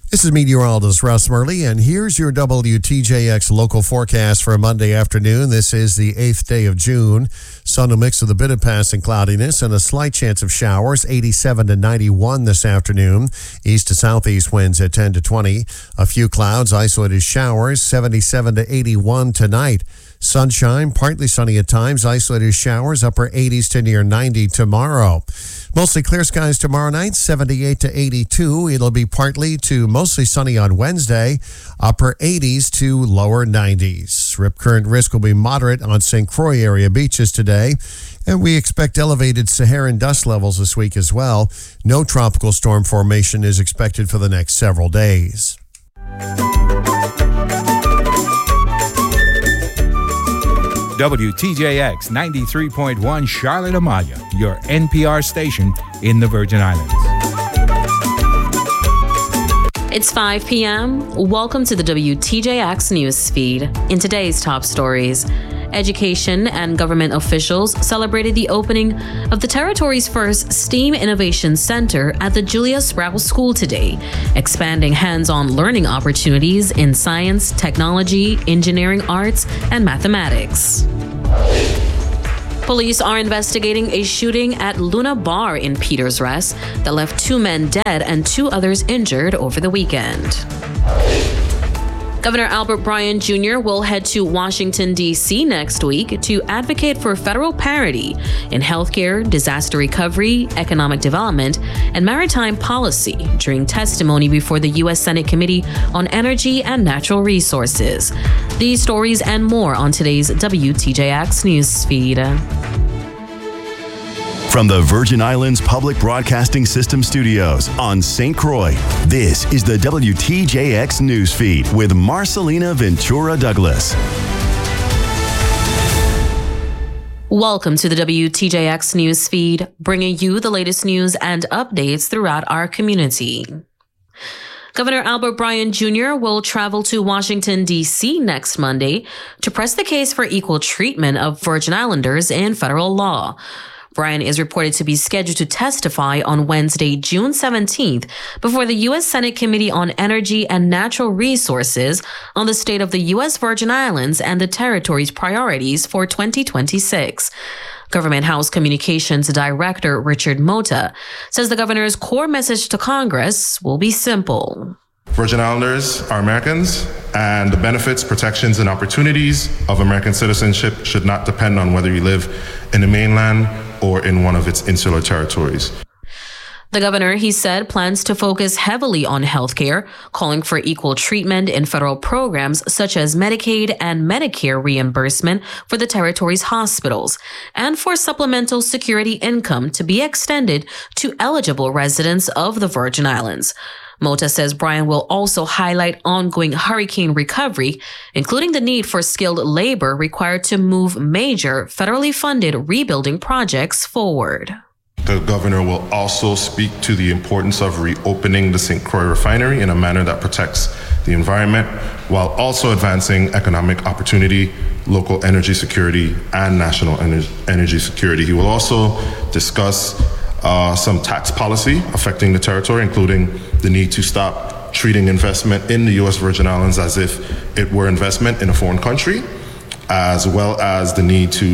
This is meteorologist Russ Murley, and here's your WTJX local forecast for Monday afternoon. This is the 8th day of June. Sun will mix with a bit of passing cloudiness and a slight chance of showers, 87 to 91 this afternoon. East to southeast winds at 10 to 20. A few clouds, isolated showers, 77 to 81 tonight. Sunshine, partly sunny at times, isolated showers, upper 80s to near 90 tomorrow. Mostly clear skies tomorrow night, 78 to 82. It'll be partly to mostly sunny on Wednesday, upper 80s to lower 90s. Rip current risk will be moderate on St. Croix area beaches today, and we expect elevated Saharan dust levels this week as well. No tropical storm formation is expected for the next several days. WTJX 93.1 Charlotte Amalia, your NPR station in the Virgin Islands. It's 5 p.m. Welcome to the WTJX news feed. In today's top stories, education and government officials celebrated the opening of the territory's first STEAM Innovation Center at the Julia Sprouse School today, expanding hands-on learning opportunities in science, technology, engineering, arts, and mathematics. Police are investigating a shooting at Luna Bar in Peters Rest that left 2 men dead and 2 others injured over the weekend. Governor Albert Bryan Jr. will head to Washington, D.C. next week to advocate for federal parity in healthcare, disaster recovery, economic development, and maritime policy during testimony before the U.S. Senate Committee on Energy and Natural Resources. These stories and more on today's WTJX news feed. From the Virgin Islands Public Broadcasting System studios on St. Croix, this is the WTJX news feed with Marcelina Ventura Douglas. Welcome to the WTJX news feed, bringing you the latest news and updates throughout our community. Governor Albert Bryan Jr. will travel to Washington, D.C. next Monday to press the case for equal treatment of Virgin Islanders in federal law. Bryan is reported to be scheduled to testify on Wednesday, June 17th, before the U.S. Senate Committee on Energy and Natural Resources on the state of the U.S. Virgin Islands and the territory's priorities for 2026. Government House Communications Director Richard Mota says the governor's core message to Congress will be simple. Virgin Islanders are Americans, and the benefits, protections, and opportunities of American citizenship should not depend on whether you live in the mainland or in one of its insular territories. The governor, he said, plans to focus heavily on healthcare, calling for equal treatment in federal programs such as Medicaid and Medicare reimbursement for the territory's hospitals, and for supplemental security income to be extended to eligible residents of the Virgin Islands. Mota says Bryan will also highlight ongoing hurricane recovery, including the need for skilled labor required to move major federally funded rebuilding projects forward. The governor will also speak to the importance of reopening the St. Croix refinery in a manner that protects the environment, while also advancing economic opportunity, local energy security, and national energy security. He will also discuss some tax policy affecting the territory, including the need to stop treating investment in the U.S. Virgin Islands as if it were investment in a foreign country, as well as the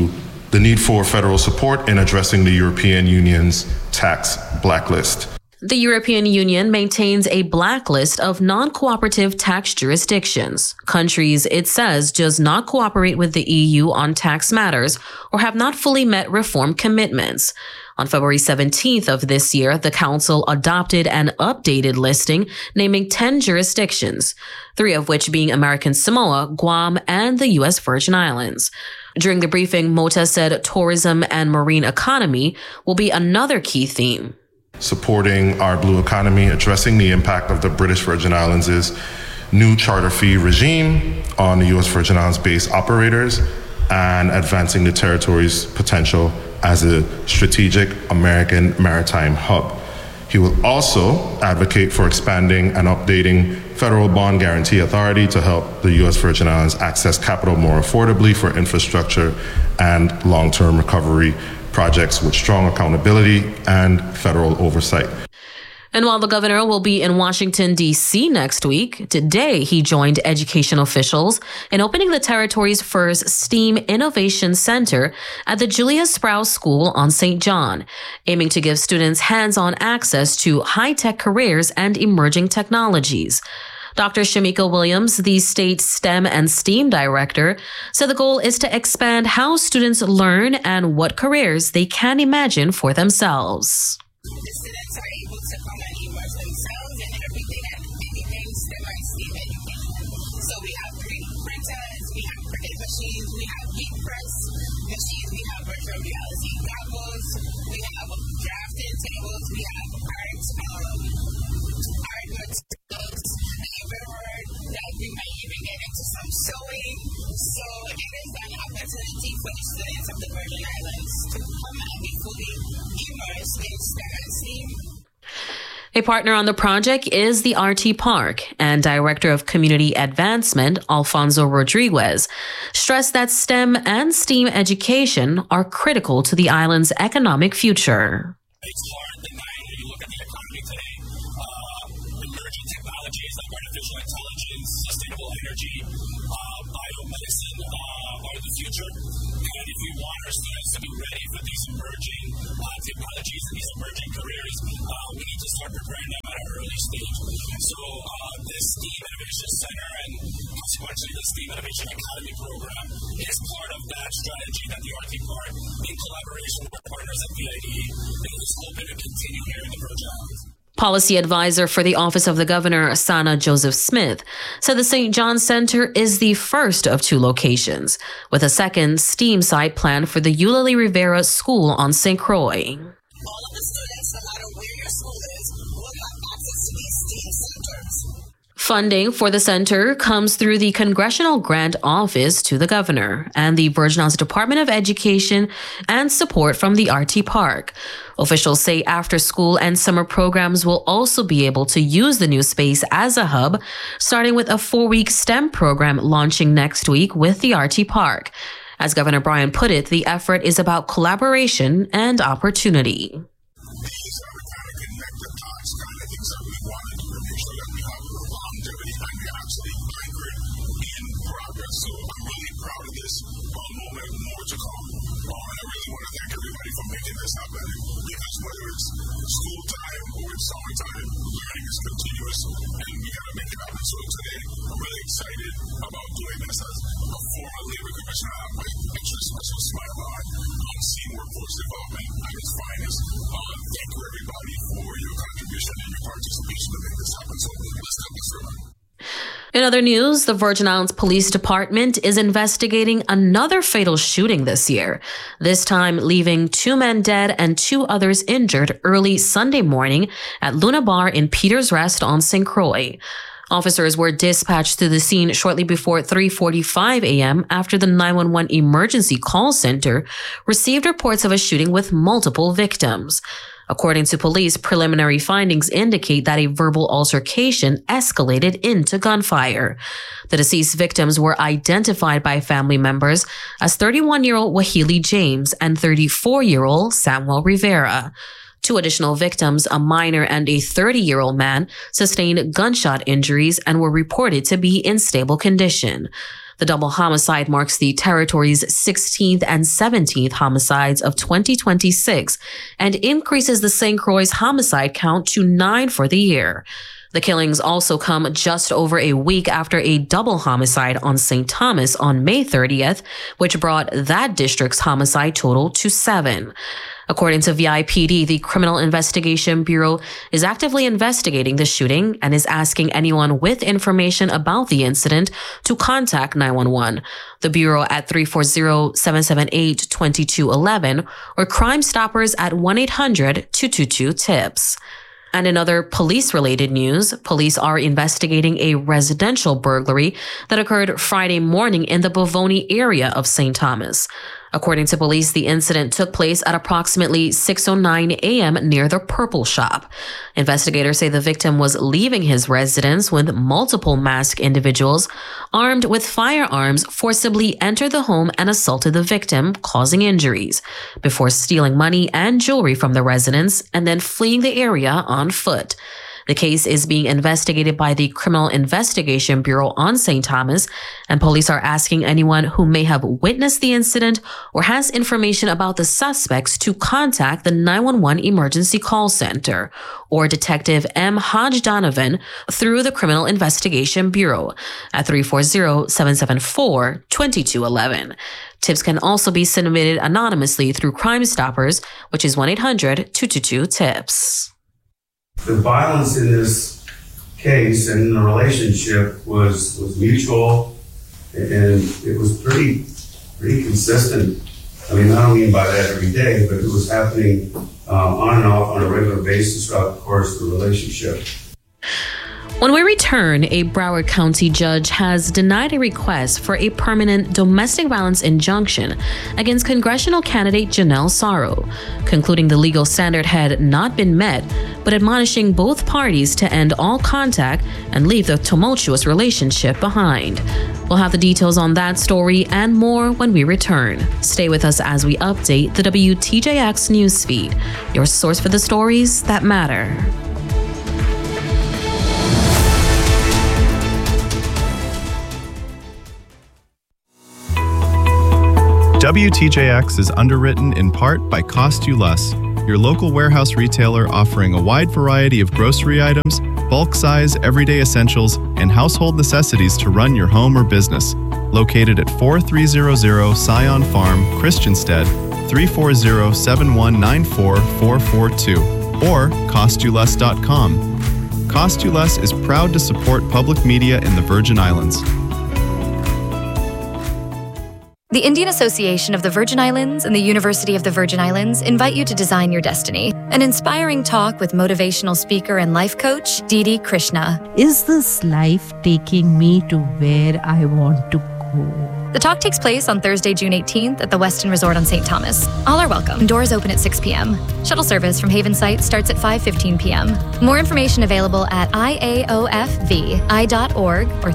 need for federal support in addressing the European Union's tax blacklist. The European Union maintains a blacklist of non-cooperative tax jurisdictions. Countries, it says, does not cooperate with the EU on tax matters or have not fully met reform commitments. On February 17th of this year, the Council adopted an updated listing naming 10 jurisdictions, 3 of which being American Samoa, Guam, and the U.S. Virgin Islands. During the briefing, Mota said tourism and marine economy will be another key theme. Supporting our blue economy, addressing the impact of the British Virgin Islands' new charter fee regime on the U.S. Virgin Islands-based operators, and advancing the territory's potential as a strategic American maritime hub. He will also advocate for expanding and updating Federal Bond Guarantee Authority to help the U.S. Virgin Islands access capital more affordably for infrastructure and long-term recovery projects with strong accountability and federal oversight. And while the governor will be in Washington, D.C. next week, today he joined education officials in opening the territory's first STEAM Innovation Center at the Julia Sprouse School on St. John, aiming to give students hands-on access to high-tech careers and emerging technologies. Dr. Shamika Williams, the state STEM and STEAM director, said the goal is to expand how students learn and what careers they can imagine for themselves. The students are able to come and immerse themselves in anything STEM and STEAM education. So we have 3D printers, we have Cricut machines, we have heat press machines, we have virtual reality goggles, we have drafting tables, we have art materials, and you've heard that we might even get into some sewing. So it is an opportunity for the students of the Virgin Islands to come and be fully immersed in STEM and STEAM. A partner on the project is the RT Park, and Director of Community Advancement, Alfonso Rodriguez, stressed that STEM and STEAM education are critical to the island's economic future. It's hard to deny when you look at the economy today. Emerging technologies like artificial intelligence, sustainable energy, biomedicine are the future. And if we want our students to be ready for these emerging technologies and these emerging careers, we need to start preparing them at an early stage. So this STEAM Innovation Center and consequently the STEAM Innovation Academy program is part of that strategy that the RT Park, in collaboration with partners at VID, is hoping to continue here in the Virgin Islands. Policy advisor for the Office of the Governor, Sana Joseph Smith, said the St. John Center is the first of 2 locations, with a second STEAM site planned for the Eulalie Rivera School on St. Croix. All of the students, no matter where your school is, will have access to these STEAM centers. Funding for the center comes through the Congressional Grant Office to the Governor and the Virgin Islands Department of Education and support from the RT Park. Officials say after-school and summer programs will also be able to use the new space as a hub, starting with a 4-week STEM program launching next week with the RT Park. As Governor Bryan put it, the effort is about collaboration and opportunity. School time or it's summertime, learning is continuous, and we got to make it happen. So today, I'm really excited about doing this as a former labor commissioner. I have my extra special smile on seeing workforce development at its finest. Thank you, everybody, for your contribution and your participation to make this happen. So let's help us through. In other news, the Virgin Islands Police Department is investigating another fatal shooting this year, this time leaving 2 men dead and 2 others injured early Sunday morning at Luna Bar in Peters Rest on St. Croix. Officers were dispatched to the scene shortly before 3:45 a.m. after the 911 emergency call center received reports of a shooting with multiple victims. According to police, preliminary findings indicate that a verbal altercation escalated into gunfire. The deceased victims were identified by family members as 31-year-old Wahili James and 34-year-old Samuel Rivera. 2 additional victims, a minor and a 30-year-old man, sustained gunshot injuries and were reported to be in stable condition. The double homicide marks the territory's 16th and 17th homicides of 2026 and increases the St. Croix's homicide count to 9 for the year. The killings also come just over a week after a double homicide on St. Thomas on May 30th, which brought that district's homicide total to 7. According to VIPD, the Criminal Investigation Bureau is actively investigating the shooting and is asking anyone with information about the incident to contact 911, the Bureau at 340-778-2211, or Crime Stoppers at 1-800-222-TIPS. And in other police-related news, police are investigating a residential burglary that occurred Friday morning in the Bavoni area of St. Thomas. According to police, the incident took place at approximately 6:09 a.m. near the Purple Shop. Investigators say the victim was leaving his residence when multiple masked individuals armed with firearms forcibly entered the home and assaulted the victim, causing injuries, before stealing money and jewelry from the residence and then fleeing the area on foot. The case is being investigated by the Criminal Investigation Bureau on St. Thomas, and police are asking anyone who may have witnessed the incident or has information about the suspects to contact the 911 emergency call center or Detective M. Hodge Donovan through the Criminal Investigation Bureau at 340-774-2211. Tips can also be submitted anonymously through Crime Stoppers, which is 1-800-222-TIPS. The violence in this case and in the relationship was mutual, and it was pretty consistent. I mean, I don't mean by that every day, but it was happening on and off on a regular basis throughout the course of the relationship. When we return, a Broward County judge has denied a request for a permanent domestic violence injunction against congressional candidate Janelle Sorrow, concluding the legal standard had not been met, but admonishing both parties to end all contact and leave the tumultuous relationship behind. We'll have the details on that story and more when we return. Stay with us as we update the WTJX newsfeed, your source for the stories that matter. WTJX is underwritten in part by Cost You Less, your local warehouse retailer offering a wide variety of grocery items, bulk size, everyday essentials, and household necessities to run your home or business. Located at 4300 Scion Farm, Christiansted, 340-7194442, or CostYouLess.com. Cost You Less is proud to support public media in the Virgin Islands. The Indian Association of the Virgin Islands and the University of the Virgin Islands invite you to design your destiny. An inspiring talk with motivational speaker and life coach, Didi Krishna. Is this life taking me to where I want to go? The talk takes place on Thursday, June 18th at the Westin Resort on St. Thomas. All are welcome. Doors open at 6 p.m. Shuttle service from Haven site starts at 5:15 p.m. More information available at iaofvi.org or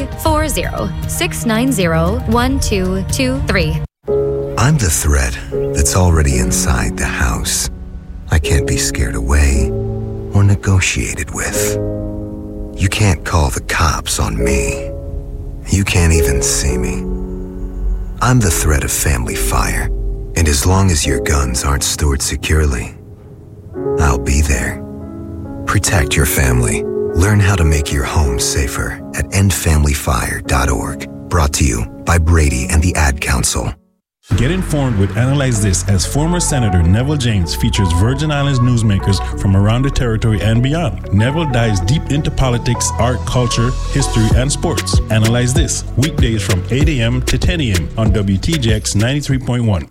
340-690-1223. I'm the thread that's already inside the house. I can't be scared away or negotiated with. You can't call the cops on me. You can't even see me. I'm the threat of family fire, and as long as your guns aren't stored securely, I'll be there. Protect your family. Learn how to make your home safer at endfamilyfire.org. Brought to you by Brady and the Ad Council. Get informed with Analyze This as former Senator Neville James features Virgin Islands newsmakers from around the territory and beyond. Neville dives deep into politics, art, culture, history, and sports. Analyze This, weekdays from 8 a.m. to 10 a.m. on WTJX 93.1.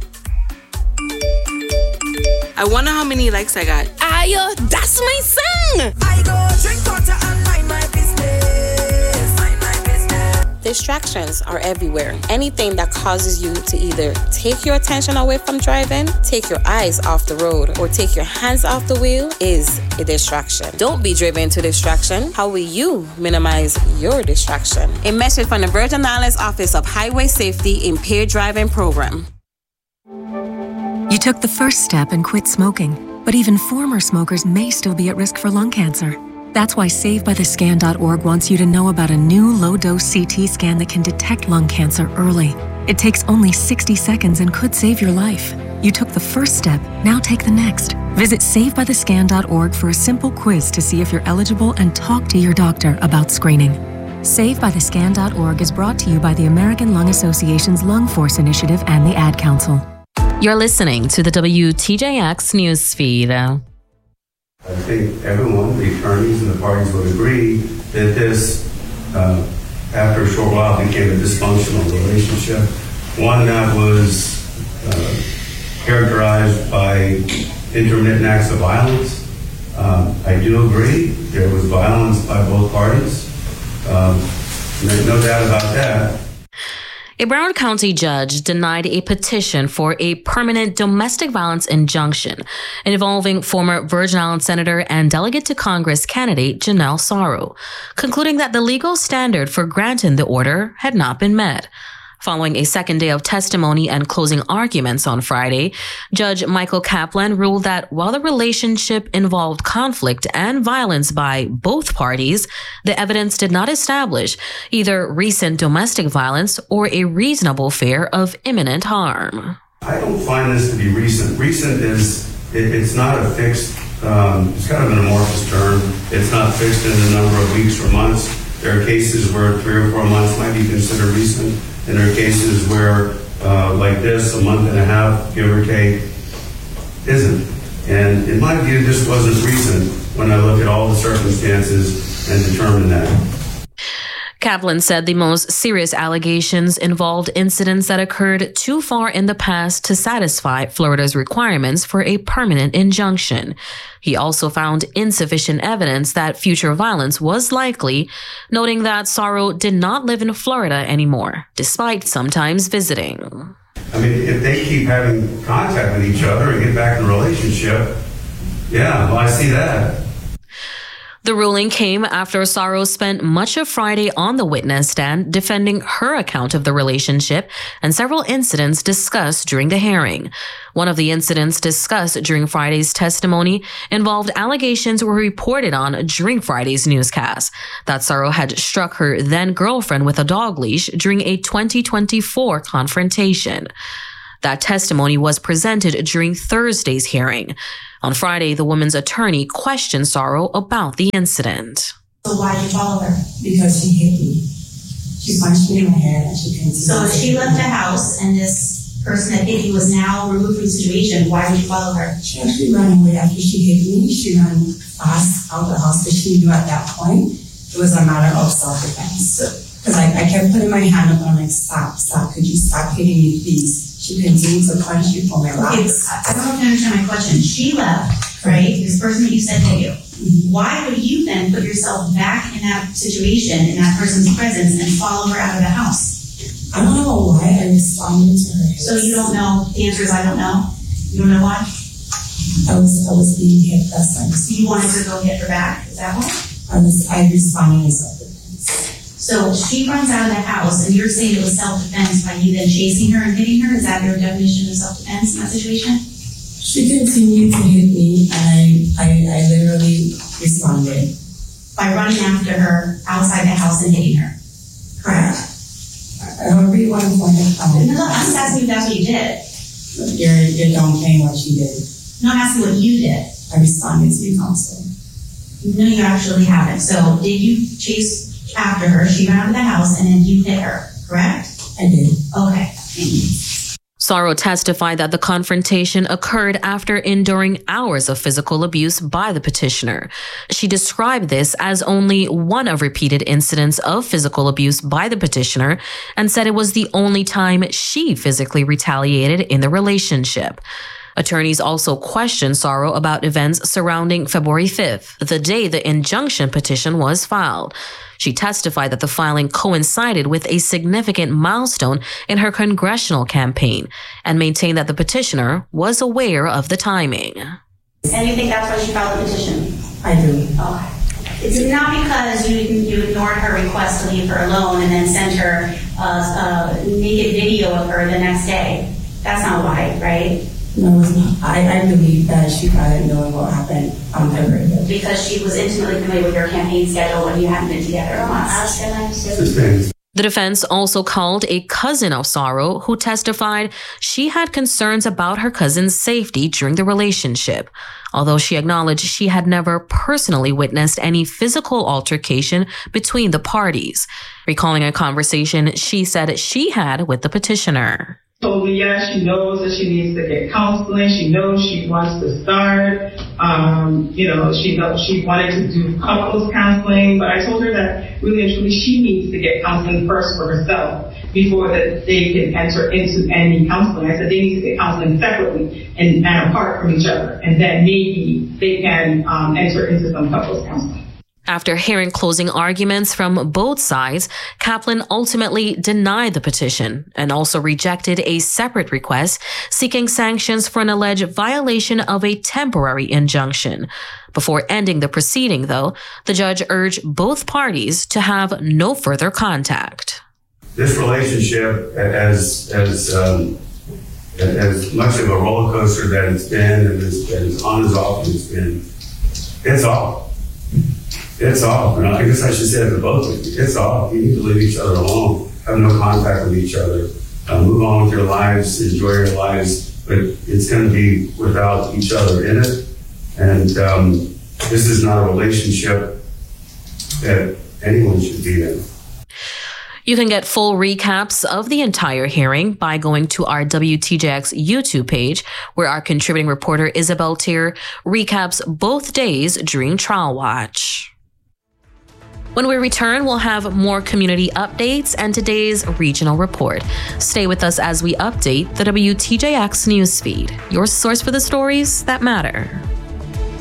I wonder how many likes I got. Ayo, that's my song! I go drink water and mind my business. Distractions are everywhere. Anything that causes you to either take your attention away from driving, take your eyes off the road, or take your hands off the wheel is a distraction. Don't be driven to distraction. How will you minimize your distraction? A message from the Virgin Islands Office of Highway Safety Impaired Driving Program. You took the first step and quit smoking, but even former smokers may still be at risk for lung cancer. That's why SaveByTheScan.org wants you to know about a new low-dose CT scan that can detect lung cancer early. It takes only 60 seconds and could save your life. You took the first step, now take the next. Visit SaveByTheScan.org for a simple quiz to see if you're eligible and talk to your doctor about screening. SaveByTheScan.org is brought to you by the American Lung Association's Lung Force Initiative and the Ad Council. You're listening to the WTJX newsfeed. I think everyone, the attorneys and the parties would agree that this, after a short while, became a dysfunctional relationship, one that was characterized by intermittent acts of violence. I do agree there was violence by both parties. No doubt about that. A Broward County judge denied a petition for a permanent domestic violence injunction involving former Virgin Islands Senator and Delegate to Congress candidate Janelle Sauro, concluding that the legal standard for granting the order had not been met. Following a second day of testimony and closing arguments on Friday, Judge Michael Kaplan ruled that while the relationship involved conflict and violence by both parties, the evidence did not establish either recent domestic violence or a reasonable fear of imminent harm. I don't find this to be recent. Recent it's not a fixed, it's kind of an amorphous term. It's not fixed in a number of weeks or months. There are cases where 3 or 4 months might be considered recent. And there are cases where, like this, a month and a half, give or take, isn't. And in my view, this wasn't recent when I look at all the circumstances and determine that. Kaplan said the most serious allegations involved incidents that occurred too far in the past to satisfy Florida's requirements for a permanent injunction. He also found insufficient evidence that future violence was likely, noting that Sauro did not live in Florida anymore, despite sometimes visiting. I mean, if they keep having contact with each other and get back in a relationship, yeah, well, I see that. The ruling came after Sauro spent much of Friday on the witness stand defending her account of the relationship and several incidents discussed during the hearing. One of the incidents discussed during Friday's testimony involved allegations were reported on during Friday's newscast that Sauro had struck her then-girlfriend with a dog leash during a 2024 confrontation. That testimony was presented during Thursday's hearing. On Friday, the woman's attorney questioned Sauro about the incident. So why did you follow her? Because she hit me. She punched me in my head and she couldn't see. So if she left the house and this person that hit you was now removed from the situation, why would you follow her? She actually ran away after she hit me. She ran fast out of the house because she knew at that point it was a matter of self-defense. Because I kept putting my hand up and I'm like, stop, could you stop hitting me, please? She continued to punch you for my life. I don't know if you understand my question. She left, right? This person that you said hit you. Mm-hmm. Why would you then put yourself back in that situation, in that person's presence, and follow her out of the house? I don't know why I responded to her. So you don't know? The answer is I don't know. You don't know why? I was being hit. That's why. So you wanted to go hit her back? Is that why? I responded in self-defense. So she runs out of the house, and you're saying it was self-defense by you then chasing her and hitting her? Is that your definition of self-defense in that situation? She continued to hit me, and I literally responded. By running after her outside the house and hitting her? Correct. However you want to point it out. No, I'm just asking if that's what you did. You're downplaying what she did. No, I'm asking what you did. I responded to your counsel. No, you actually haven't. So did you chase after her? She ran out of the house and then you hit her, correct? I did. Okay. Sauro testified that the confrontation occurred after enduring hours of physical abuse by the petitioner. She described this as only one of repeated incidents of physical abuse by the petitioner and said it was the only time she physically retaliated in the relationship. Attorneys also questioned Sauro about events surrounding February 5th, the day the injunction petition was filed. She testified that the filing coincided with a significant milestone in her congressional campaign and maintained that the petitioner was aware of the timing. And you think that's why she filed the petition? I do. Okay. It's not because you ignored her request to leave her alone and then sent her a naked video of her the next day. That's not why, right? No, it's not. I believe that she probably knowing what happened on February 5th. Because she was intimately familiar with your campaign schedule when you hadn't been together a month. The defense also called a cousin of Sauro who testified she had concerns about her cousin's safety during the relationship, although she acknowledged she had never personally witnessed any physical altercation between the parties. Recalling a conversation she said she had with the petitioner. told me, yeah, she knows that she needs to get counseling. She knows she wants to start. She knows she wanted to do couples counseling, but I told her that really and truly she needs to get counseling first for herself before that they can enter into any counseling. I said they need to get counseling separately and apart from each other, and then maybe they can enter into some couples counseling. After hearing closing arguments from both sides, Kaplan ultimately denied the petition and also rejected a separate request seeking sanctions for an alleged violation of a temporary injunction. Before ending the proceeding, though, the judge urged both parties to have no further contact. This relationship, as much of a roller coaster that it's been and as on as off it's been, it's off. It's off. And I guess I should say it to both of you. It's off. You need to leave each other alone. Have no contact with each other. Move on with your lives. Enjoy your lives. But it's going to be without each other in it. And this is not a relationship that anyone should be in. You can get full recaps of the entire hearing by going to our WTJX YouTube page, where our contributing reporter Isabel Tier recaps both days during Trial Watch. When we return, we'll have more community updates and today's regional report. Stay with us as we update the WTJX newsfeed, your source for the stories that matter.